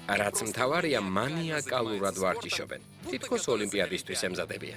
რაც მთავარია, მანიაკალურად ვარჯიშობენ. თითქოს ოლიმპიადისთვის ემზადებიან.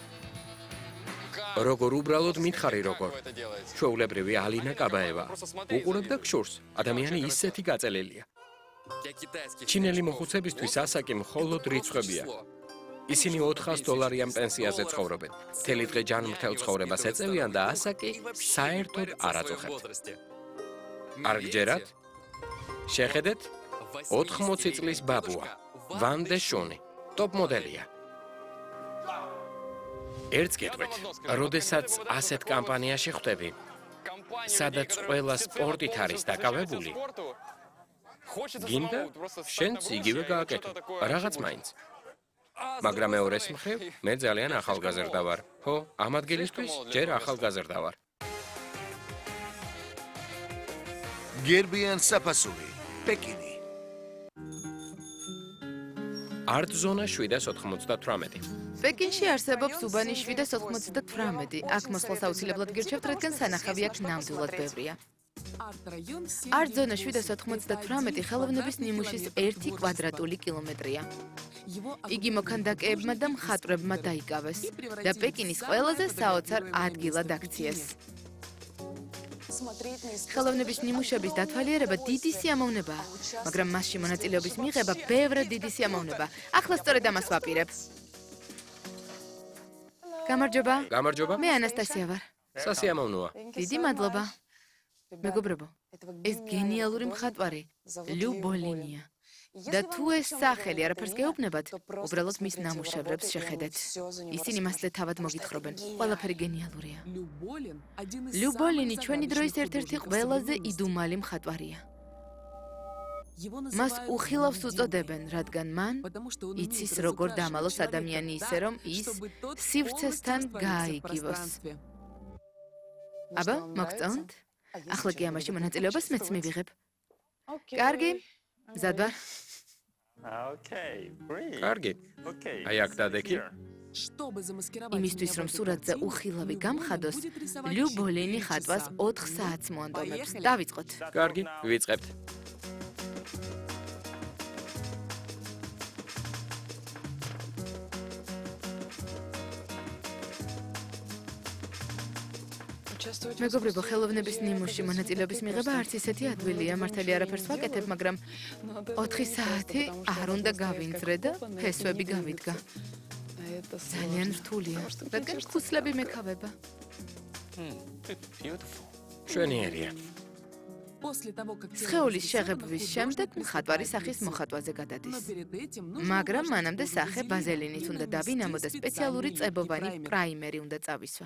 როგორ უბრალოდ მითხარი როგორ. ჩვეულებრივი ალინა კაბაევა. უყურებ და გშურს. ადამიანი ისეთი გაწელილია. ჩინელი მოხუცებისთვის ასაკი მხოლოდ რიცხვებია. ისინი $400 პენსიაზე ცხოვრობენ. მთელი დღე ჯანმრთელ ცხოვრებას ეწევიან და ასაკი საერთოდ არ აწუხებთ. არ გჯერათ? შეხედეთ? 80 წლის ბაბუა. ვან დე შონი. ტოპ მოდელია. ერთს გეტყვით, როდესაც ასეთ კამპანიაში ხვდები, სადაც ყველა სპორტით არის დაკავებული, გინდა შენც იგივე გააკეთო, რაღაც მაინც. მაგრამ მეორეს მხრივ, მე ძალიან ახალგაზრდა ვარ. ხო, ამ ადგილისთვის ჯერ ახალგაზრდა ვარ. გერბიან საფასური, პეკინი. არტ ზონა 798. პეკინში არსებობს უბანი 798. აქ მოსვლას აუცილებლად გირჩევთ, რადგან სანახავი აქ ნამდვილად ბევრია. არტ ზონა 798 ხელოვნების ნიმუშის 1 კვადრატული კილომეტრია. იგი მოქანდაკეებმა და მხატვრებმა დაიკავეს და პეკინის ყველაზე საოცარ ადგილად აქციეს. ხელოვნების ნიმუშების დათვალიერება დიდი სიამოვნებაა, მაგრამ მასში მონაწილეობის მიღება ბევრად დიდი სიამოვნება. ახლა სწორედ ამას ვაპირებ. გამარჯობა. გამარჯობა. მე ანასტასია ვარ. სასიამოვნოა. დიდი მადლობა. მეგობრებო, ეს გენიალური მხატვარი ლუ ბოლინია. და თუ ეს სახელი არაფერს გეუბნებათ, უბრალოდ მის ნამუშევრებს შეხედეთ. ისინი მასზე თავად მოგითხრობენ. ყველაფერი გენიალურია. ლუ ბოლინი ჩვენი დროის ერთ-ერთი ყველაზე იდუმალი მხატვარია. მას უხილავს უწოდებენ, რადგან მან იცის როგორ დამალოს ადამიანი ისე, რომ ის სივრცესთან გააიგივოს. აბა, მოგწონთ? ახლა კი ამაში მონაწილეობას მეც მივიღებ. კარგი, მზად ვარ. კარგი. აი აქ დადექი. იმისთვის, რომ სურათზე უხილავი გამხადოს, ლუ ბოლინი ხატვას 4 საათს მოანდომებს. დავიწყოთ. კარგი, ვიწყებთ. მეგობრებო, ხელოვნების ნიმუშში მონაწილეობის მიღება არც ისეთი ადვილია, მართალი არაფერს ვაკეთებ, მაგრამ 4 საათი არ უნდა გავინძრე და ფესვები გავიდგა. ძალიან რთულია, რადგან ხუსლები მეკავება. მშვენიერია. სხეულის შეღებვის შემდეგ მხატვარი სახის მოხატვაზე გადადის. მაგრამ მანამდე სახე ბაზელინით უნდა დავინამო და სპეციალური წებოვანი პრაიმერი უნდა წავისვა.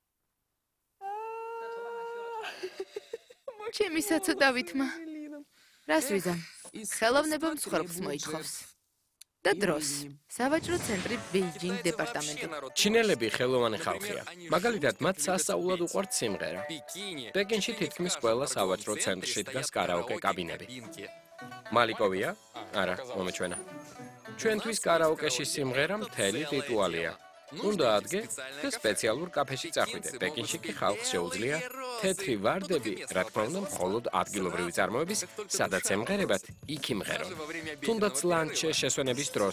ჩემი საცოდავითმა. რას ვიზამ? ხელოვნება მსხვერპლს მოითხოვს. და დროს. სავაჭრო ცენტრი ბეიჯინგ დეპარტამენტი. ჩინელები ხელოვანი ხალხია. მაგალითად, მათ სასწაულად უყვართ სიმღერა. პეკინში თითქმის ყველა სავაჭრო ცენტრში დგას კარაოკე კაბინები. მალიკოვია? არა, მომეჩვენა. ჩვენთვის კარაოკეში სიმღერა მთელი რიტუალია. უნდა ადგე და სპეციალურ კაფეში წახვიდე. პეკინში კი ხალხს შეუძლია თეთრი ვარდები, რა თქმა უნდა, მხოლოდ ადგილობრივი წარმოების, სადაც ემღერებათ, იქ იმღერონ. თუნდაც ლანჩზე შესვენების დროს.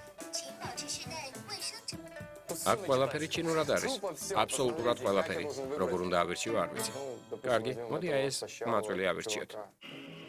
აქ ყველაფერი ჩინურად არის. აბსოლუტურად ყველაფერი. როგორ უნდა ავირჩიო, არ ვიცი. კარგი, მოდი აი ეს მაწვილი ავირჩიოთ.